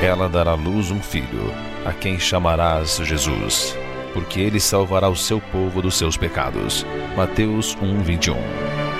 Ela dará à luz um filho, a quem chamarás Jesus, porque ele salvará o seu povo dos seus pecados. Mateus 1:21.